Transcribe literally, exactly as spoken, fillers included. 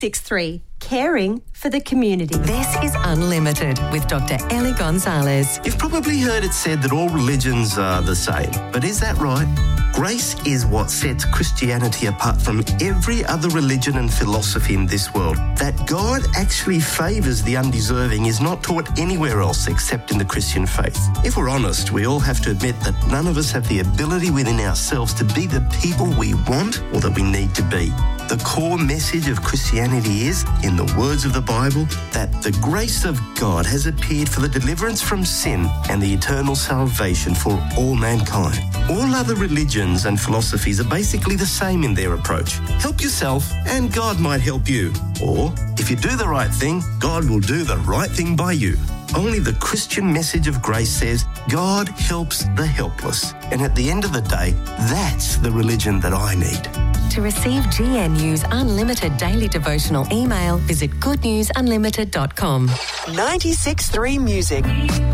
six three, caring for the community. This is Unlimited with Doctor Ellie Gonzalez. You've probably heard it said that all religions are the same, but is that right? Grace is what sets Christianity apart from every other religion and philosophy in this world. That God actually favours the undeserving is not taught anywhere else except in the Christian faith. If we're honest, we all have to admit that none of us have the ability within ourselves to be the people we want or that we need to be. The core message of Christianity is, in the words of the Bible, that the grace of God has appeared for the deliverance from sin and the eternal salvation for all mankind. All other religions and philosophies are basically the same in their approach. Help yourself and God might help you. Or, if you do the right thing, God will do the right thing by you. Only the Christian message of grace says God helps the helpless. And at the end of the day, that's the religion that I need. To receive G N U's unlimited daily devotional email, visit good news unlimited dot com. ninety-six point three Music.